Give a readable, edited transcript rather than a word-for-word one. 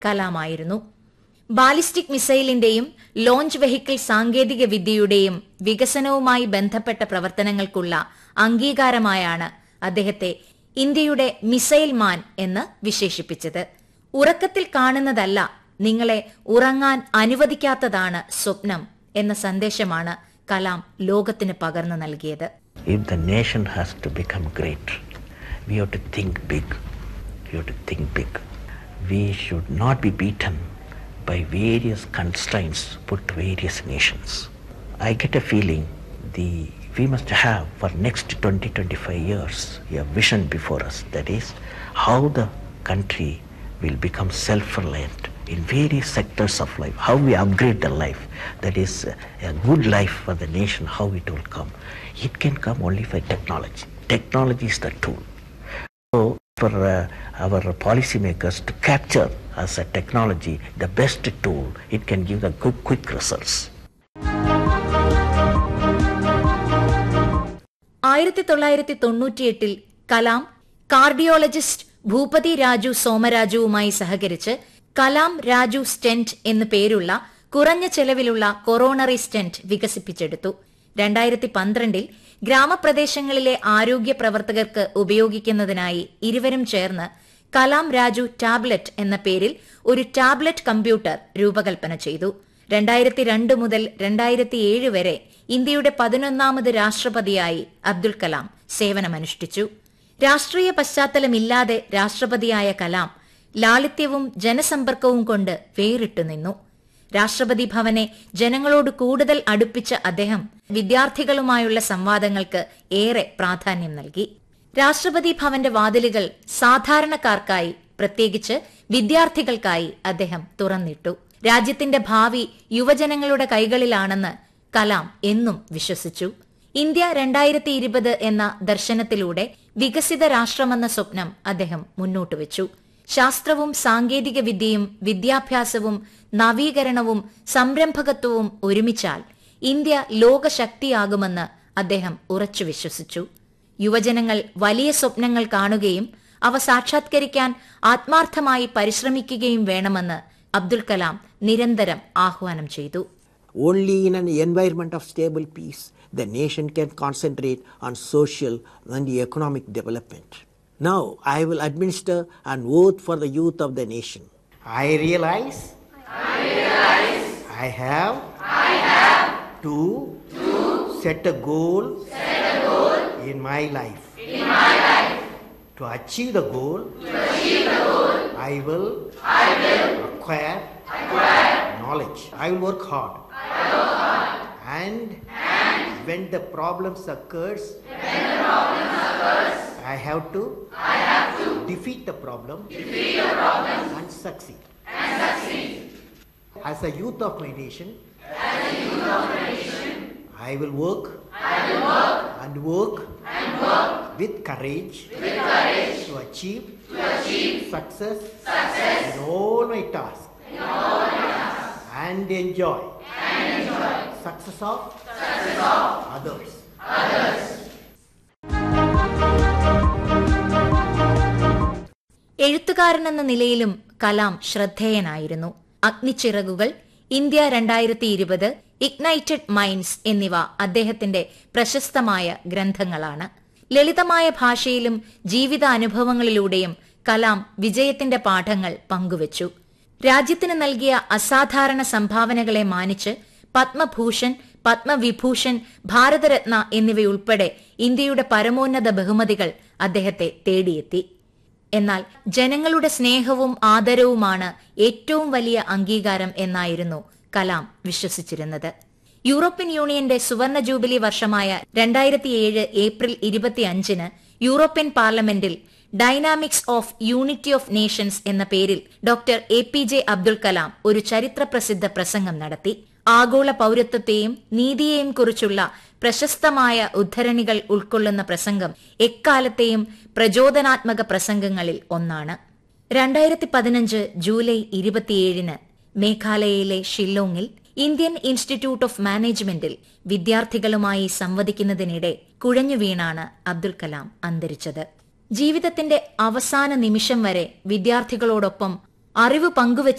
കലാമായിരുന്നു. Ballistic മിസൈലിന്റെയും launch vehicle സാങ്കേതിക വിദ്യയുടെയും വികസനവുമായി ബന്ധപ്പെട്ട പ്രവർത്തനങ്ങൾക്കുള്ള അംഗീകാരമായാണ് അദ്ദേഹത്തെ ഇന്ത്യയുടെ മിസൈൽ മാൻ എന്ന് വിശേഷിപ്പിച്ചത്. ഉറക്കത്തിൽ കാണുന്നതല്ല, നിങ്ങളെ ഉറങ്ങാൻ അനുവദിക്കാത്തതാണ് സ്വപ്നം എന്ന സന്ദേശമാണ് കലാം ലോകത്തിന് പകർന്നു നൽകിയത്. If the nation has to become great, we have to think big. We have to think big. We should not be beaten by various constraints put to various nations. I get a feeling we must have for next 20-25 years a vision before us. That is how the country will become self-reliant in various sectors of life, how we upgrade the life. That is a good life for the nation, how it will come. It can come only by technology. Technology is the tool. So for our policymakers to capture as a technology the best tool, it can give the quick results. 1998 Kalam cardiologist Bhupathi Raju സോമരാജുവുമായി സഹകരിച്ച് Kalam Raju stent എന്നു പേരുള്ള കുറഞ്ഞ ചെലവിലുള്ള coronary stent വികസിപ്പിച്ചെടുത്തു. 2012 ഗ്രാമപ്രദേശങ്ങളിലെ ആരോഗ്യ പ്രവർത്തകർക്ക് ഉപയോഗിക്കുന്നതിനായി ഇരുവരും ചേർന്ന് കലാം രാജു ടാബ്ലറ്റ് എന്ന പേരിൽ ഒരു ടാബ്ലറ്റ് കമ്പ്യൂട്ടർ രൂപകൽപ്പന ചെയ്തു. 2002 മുതൽ 2007 വരെ ഇന്ത്യയുടെ 11ാമത് രാഷ്ട്രപതിയായി അബ്ദുൽ കലാം സേവനമനുഷ്ഠിച്ചു. രാഷ്ട്രീയ പശ്ചാത്തലമില്ലാതെ രാഷ്ട്രപതിയായ കലാം ലാളിത്യവും ജനസമ്പർക്കവും കൊണ്ട് വേറിട്ടു നിന്നു. രാഷ്ട്രപതി ഭവനെ ജനങ്ങളോട് കൂടുതൽ അടുപ്പിച്ച അദ്ദേഹം വിദ്യാർത്ഥികളുമായുള്ള സംവാദങ്ങൾക്ക് ഏറെ പ്രാധാന്യം നൽകി. രാഷ്ട്രപതി ഭവന്റെ വാതിലുകൾ സാധാരണക്കാർക്കായി, പ്രത്യേകിച്ച് വിദ്യാർത്ഥികൾക്കായി അദ്ദേഹം തുറന്നിട്ടു. രാജ്യത്തിന്റെ ഭാവി യുവജനങ്ങളുടെ കൈകളിലാണെന്ന് കലാം എന്നും വിശ്വസിച്ചു. ഇന്ത്യ 2020 എന്ന ദർശനത്തിലൂടെ വികസിത രാഷ്ട്രമെന്ന സ്വപ്നം അദ്ദേഹം മുന്നോട്ടുവച്ചു. ശാസ്ത്രവും സാങ്കേതിക വിദ്യയും വിദ്യാഭ്യാസവും നവീകരണവും സംരംഭകത്വവും ഒരുമിച്ചാൽ ഇന്ത്യ ലോകശക്തിയാകുമെന്ന് അദ്ദേഹം ഉറച്ചു വിശ്വസിച്ചു. യുവജനങ്ങൾ വലിയ സ്വപ്നങ്ങൾ കാണുകയും അവ സാക്ഷാത്കരിക്കാൻ ആത്മാർത്ഥമായി പരിശ്രമിക്കുകയും വേണമെന്ന് അബ്ദുൽ കലാം നിരന്തരം ആഹ്വാനം ചെയ്തു. Only in an environment of stable peace, the nation can concentrate on social and economic development. Now, I will administer an oath for the youth of the nation. I realize I have to set a goal in my life. To achieve the goal, I will acquire knowledge. I will work hard. And when the problems occurs, I have to defeat the problem and succeed. As a youth of my nation, I will work and work with courage to achieve success in all my tasks and enjoy success of others. എഴുത്തുകാരനെന്ന നിലയിലും Kalam ശ്രദ്ധേയനായിരുന്നു. അഗ്നിച്ചിറകുകൾ, India 2020, Ignited minds എന്നിവ അദ്ദേഹത്തിന്റെ പ്രശസ്തമായ ഗ്രന്ഥങ്ങളാണ്. ലളിതമായ ഭാഷയിലും ജീവിതാനുഭവങ്ങളിലൂടെയും കലാം വിജയത്തിന്റെ പാഠങ്ങൾ പങ്കുവച്ചു. രാജ്യത്തിന് നൽകിയ അസാധാരണ സംഭാവനകളെ മാനിച്ച് പത്മഭൂഷൺ, പത്മവിഭൂഷൺ, ഭാരതരത്ന എന്നിവയുൾപ്പെടെ ഇന്ത്യയുടെ പരമോന്നത ബഹുമതികൾ അദ്ദേഹത്തെ തേടിയെത്തി. എന്നാൽ ജനങ്ങളുടെ സ്നേഹവും ആദരവുമാണ് ഏറ്റവും വലിയ അംഗീകാരം എന്നായിരുന്നു കലാം വിശ്വസിച്ചിരുന്നത്. യൂറോപ്യൻ യൂണിയന്റെ സുവർണ ജൂബിലി വർഷമായ 2007 ഏപ്രിൽ 25 യൂറോപ്യൻ പാർലമെന്റിൽ dynamics of unity of Nations എന്ന പേരിൽ ഡോക്ടർ APJ അബ്ദുൽ കലാം ഒരു ചരിത്രപ്രസിദ്ധ പ്രസംഗം നടത്തി. ആഗോള പൌരത്വത്തെയും നീതിയെയും കുറിച്ചുള്ള പ്രശസ്തമായ ഉദ്ധരണികൾ ഉൾക്കൊള്ളുന്ന പ്രസംഗം എക്കാലത്തെയും പ്രചോദനാത്മക പ്രസംഗങ്ങളിൽ ഒന്നാണ്. 2015 ജൂലൈ 27 മേഘാലയയിലെ ഷില്ലോങ്ങിൽ ഇന്ത്യൻ ഇൻസ്റ്റിറ്റ്യൂട്ട് ഓഫ് മാനേജ്മെന്റിൽ വിദ്യാർത്ഥികളുമായി സംവദിക്കുന്നതിനിടെ കുഴഞ്ഞുവീണാണ് അബ്ദുൽ കലാം അന്തരിച്ചത്. ജീവിതത്തിന്റെ അവസാന നിമിഷം വരെ വിദ്യാർത്ഥികളോടൊപ്പം അറിവ് പങ്കുവച്ചു